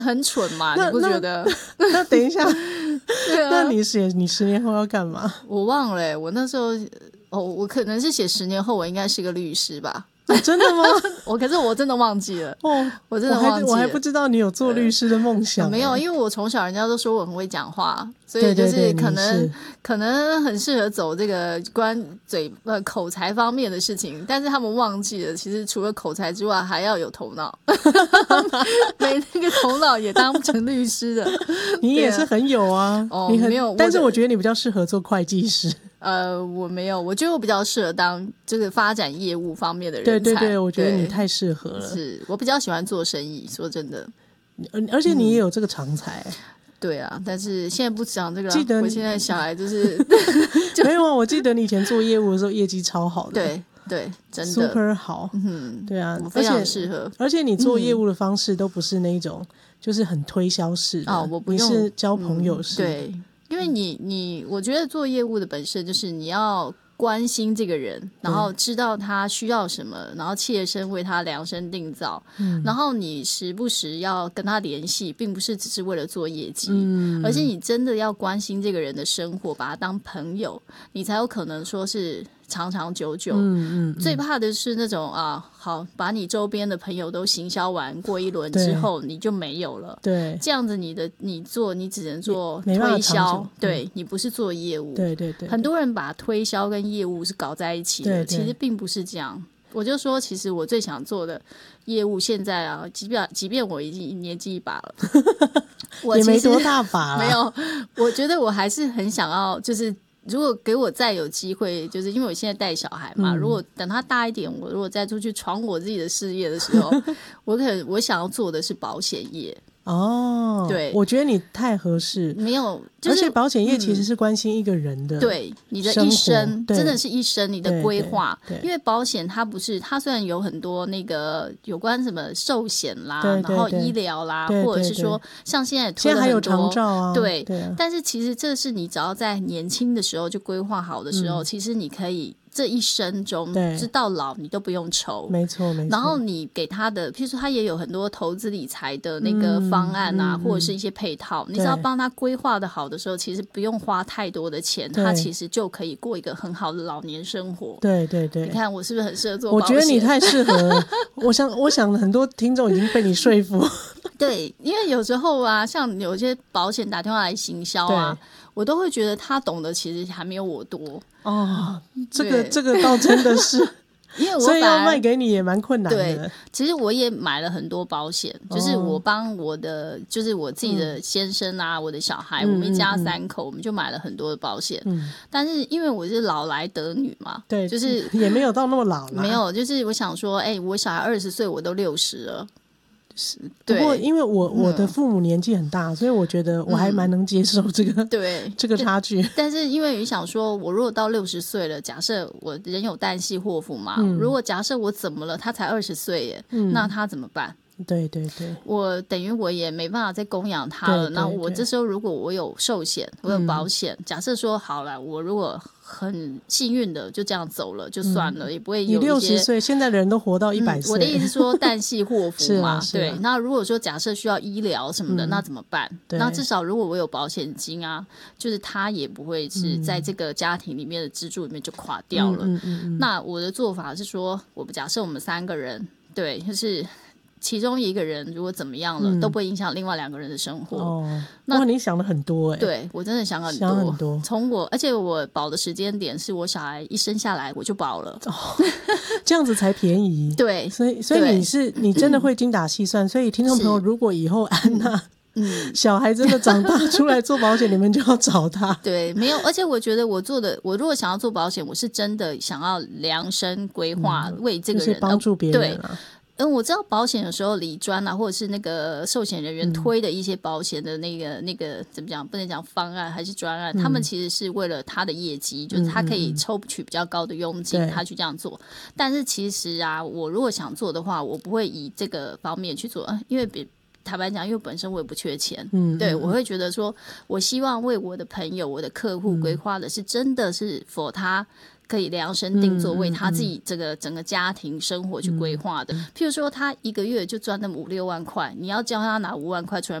很蠢嘛，你不觉得？ 那等一下对啊， 那你10年后要干嘛？ 我忘了我那时候我可能是写10年后我应该是个律师吧。 真的吗？ 可是我真的忘记了我真的忘记了， 我还不知道你有做律师的梦想。 没有，因为我从小人家都说我很会讲话，所以就是可能很适合走这个口才方面的事情，但是他们忘记了其实除了口才之外还要有头脑没那个头脑也当不成律师的。 你也是很有啊，你很没有，但是我觉得你比较适合做会计师。 我没有，我觉得我比较适合当这个发展业务方面的人才。 对，我觉得你太适合了。 是我比较喜欢做生意，说真的。 而且你也有这个长才。 对啊，但是现在不讲这个记得我现在小孩就是没有啊，我记得你以前做业务的时候业绩超好的。 对，真的 super 好。对啊， 我非常适合。 而且你做业务的方式都不是那种就是很推销式的我不用， 你是交朋友式的。 对，因为我觉得做业务的本身就是你要关心这个人，然后知道他需要什么，然后切身为他量身定造，然后你时不时要跟他联系，并不是只是为了做业绩，而且你真的要关心这个人的生活，把他当朋友，你才有可能说是长长久久。最怕的是那种好把你周边的朋友都行销完过一轮之后你就没有了。 对， 这样子你只能做推销，对，你不是做业务。 对， 很多人把推销跟业务是搞在一起的，其实并不是这样。我就说其实我最想做的业务现在即便我已经年纪一把了我也没多大把啦。 没有，我觉得我还是很想要，就是如果给我再有机会，就是因为我现在带小孩嘛，如果等他大一点，我如果再出去闯我自己的事业的时候我想要做的是保险业。对， 我觉得你太合适。 没有， 而且保险业其实是关心一个人的， 对你的一生，真的是一生你的规划。因为保险它虽然有很多那个有关什么寿险啦，然后医疗啦，或者是说像现在推了很多， 现在还有长照啊， 对，但是其实这是你只要在年轻的时候就规划好的时候，其实你可以这一生中直到老你都不用愁。 没错。 然后你给他的譬如说他也有很多投资理财的那个方案啊，或者是一些配套，你只要帮他规划的好的时候，其实不用花太多的钱，他其实就可以过一个很好的老年生活。对，你看我是不是很适合做保险？ 我觉得你太适合了我想很多听众已经被你说服对，因为有时候像有些保险打电话来行销我都会觉得他懂得其实还没有我多。 这个倒真的是因为所以要卖给你也蛮困难的。 对，其实我也买了很多保险，就是我帮我的就是我自己的先生我的小孩，我们一家3口，我们就买了很多的保险。但是因为我是老来得女嘛， 对， 就是也没有到那么老啦。 没有，就是我想说我小孩20岁，我都60了。 不过因为我的父母年纪很大，所以我觉得我还蛮能接受这个这个差距。 但是因为你想说我如果到60岁了，假设我人有旦夕祸福嘛，如果假设我怎么了，他才20岁耶，那他怎么办？ 对， 我等于我也没办法再供养他了。那我这时候如果我有寿险，我有保险，假设说好了，我如果很幸运的就这样走了就算了，也不会有一些。 你60岁，现在的人都活到100岁。 我的意思是说旦夕祸福嘛对。 那如果说假设需要医疗什么的，那怎么办？那至少如果我有保险金就是他也不会是在这个家庭里面的支柱里面就垮掉了。那我的做法是说，假设我们3个人，对，就是其中一个人如果怎么样了，都不会影响另外2个人的生活。 哇，你想了很多对，我真的想很多。而且我保的时间点是我小孩一生下来我就保了。 这样子才便宜。 对， 所以你真的会精打细算。所以听众朋友，如果以后安娜小孩真的长大出来做保险，你们就要找他。 对，没有，而且我觉得我如果想要做保险，我是真的想要量身规划，为这个人帮助别人我知道保险有时候理专或者是那个寿险人员推的一些保险的那个怎么讲，不能讲方案还是专案，他们其实是为了他的业绩，就是他可以抽取比较高的佣金，他去这样做。但是其实我如果想做的话，我不会以这个方面去做，因为坦白讲，因为本身我也不缺钱，对，我会觉得说我希望为我的朋友我的客户规划的是真的是for他可以量身定做，为他自己这个整个家庭生活去规划的。譬如说他一个月就赚那么5-6万块，你要教他拿5万块出来